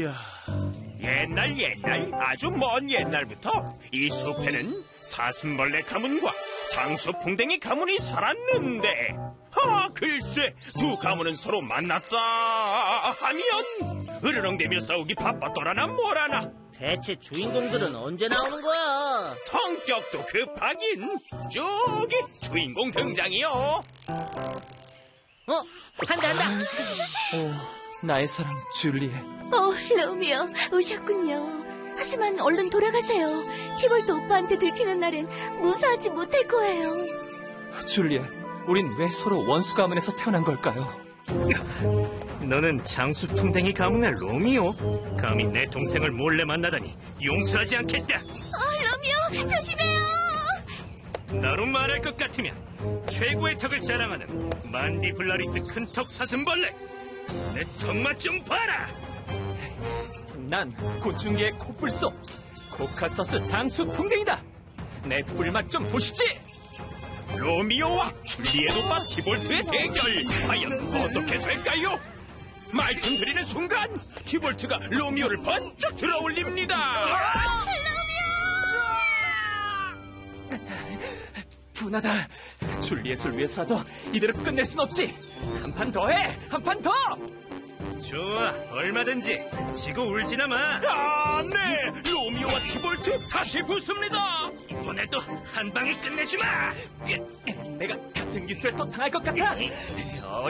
어이야. 옛날 아주 먼 옛날부터 이 숲에는 사슴벌레 가문과 장수풍뎅이 가문이 살았는데, 글쎄 두 가문은 서로 만났다 하면 으르렁대며 싸우기 바빴더라나 뭐라나. 대체 주인공들은 언제 나오는 거야? 성격도 급하긴. 저기 주인공 등장이요. 한다. 나의 사랑 줄리엣. 로미오 오셨군요. 하지만 얼른 돌아가세요. 티볼트 오빠한테 들키는 날엔 무사하지 못할 거예요. 줄리엣, 우린 왜 서로 원수 가문에서 태어난 걸까요? 너는 장수풍뎅이 가문의 로미오? 감히 내 동생을 몰래 만나다니 용서하지 않겠다. 로미오 조심해요. 나로 말할 것 같으면 최고의 턱을 자랑하는 만디블라리스 큰턱 사슴벌레, 내 턱맛 좀 봐라. 난 곤충계의 코뿔소 코카서스 장수풍뎅이다. 내 뿔맛 좀 보시지. 로미오와 줄리엣 오빠 티볼트의 대결, 과연 어떻게 될까요? 말씀드리는 순간 티볼트가 로미오를 번쩍 들어올립니다. 분하다. 줄리엣을 위해서라도 이대로 끝낼 순 없지. 한 판 더 해. 한 판 더. 좋아, 얼마든지 지고 울지나 마. 네, 로미오와 티볼트 다시 붙습니다. 이번에도 한 방에 끝내주마. 내가 같은 기술에 또 당할 것 같아.